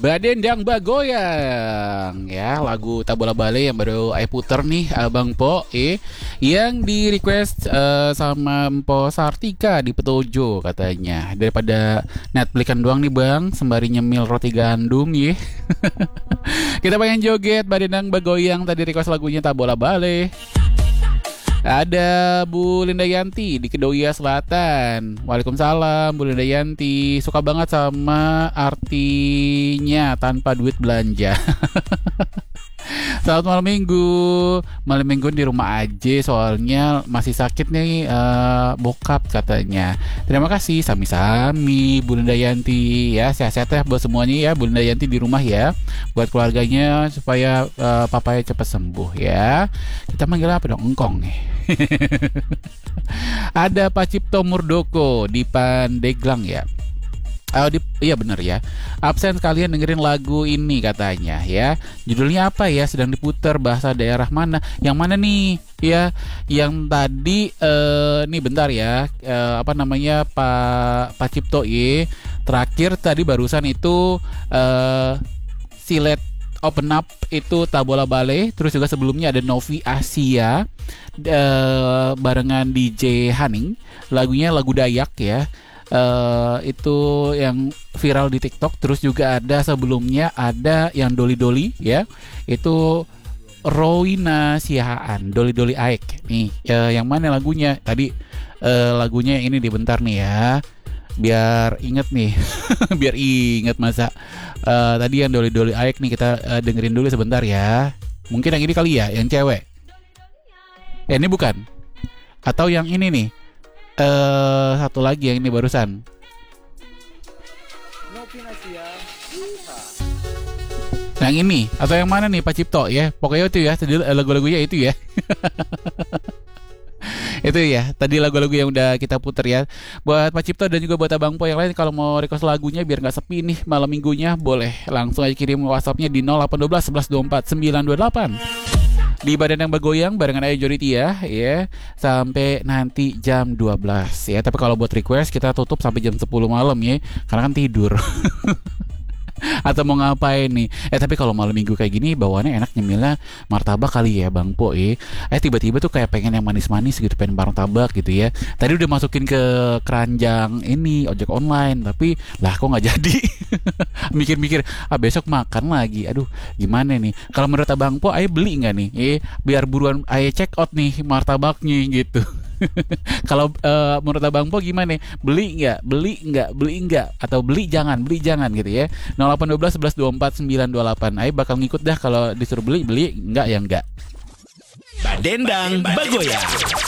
Badendang Bagoyang ya, lagu Tabola Bale yang baru Ai puter nih Abang Po yang di request sama Mpo Sartika di Petojo katanya. Daripada Netflixan doang nih Bang sembari nyemil roti gandum ya. Kita pengen joget Badendang Bagoyang, tadi request lagunya Tabola Bale. Ada Bu Linda Yanti di Kedoya Selatan. Waalaikumsalam Bu Linda Yanti. Suka banget sama artinya tanpa duit belanja. Selamat malam minggu. Malam minggu di rumah aja soalnya masih sakit nih bokap katanya. Terima kasih sami-sami Bu Linda Yanti ya, sehat-sehat ya buat semuanya ya Bu Linda Yanti di rumah ya. Buat keluarganya supaya papanya cepat sembuh ya. Kita manggil apa dong? Engkong nih. Ada Pak Cipto Murdoko di Pandeglang ya. Iya bener ya. Absen sekalian dengerin lagu ini katanya ya. Judulnya apa ya? Sedang diputar, bahasa daerah mana? Yang mana nih? Ya, yang tadi nih bentar ya. Apa namanya Pak Cipto terakhir tadi barusan itu Silet Open Up itu Tabola Bale. Terus juga sebelumnya ada Novi Asia barengan DJ Haning. Lagunya lagu Dayak ya. Itu yang viral di TikTok. Terus juga ada sebelumnya ada yang Doli Doli ya, itu Roina Sihaan, Doli Doli Aek nih. Yang mana lagunya tadi? Lagunya ini bentar nih ya, biar inget nih. Biar inget masa tadi yang Doli Doli Aek nih, kita dengerin dulu sebentar ya. Mungkin yang ini kali ya, yang cewek. Ini bukan? Atau yang ini nih? Satu lagi yang ini barusan. Yang ini atau yang mana nih Pak Cipto ya? Pokoknya itu ya, tadi lagu-lagunya itu ya. Itu ya, tadi lagu-lagu yang udah kita puter ya. Buat Pak Cipto dan juga buat Abang Po yang lain, kalau mau request lagunya biar gak sepi nih malam minggunya, boleh langsung aja kirim WhatsAppnya di 0812 11 24 928 di Badan yang Bergoyang barengan Ayu Joritia ya, sampai nanti jam 12 ya. Tapi kalau buat request kita tutup sampai jam 10 malam ya, karena kan tidur. Atau mau ngapain nih? Tapi kalau malam minggu kayak gini bawaannya enak nyemilnya martabak kali ya Bang Po tiba-tiba tuh kayak pengen yang manis-manis gitu, pengen martabak gitu ya. Tadi udah masukin ke keranjang ini ojek online, tapi lah kok nggak jadi. Mikir-mikir besok makan lagi. Aduh gimana nih? Kalau menurut Abang Po beli nggak nih? Biar buruan check out nih martabaknya gitu. Kalau menurut Abang Po gimana? Beli nggak? Beli nggak? Atau beli jangan gitu ya. 0812 11 24 928. Ayo bakal ngikut dah, kalau disuruh beli, nggak ya nggak. Badendang Bagoyang.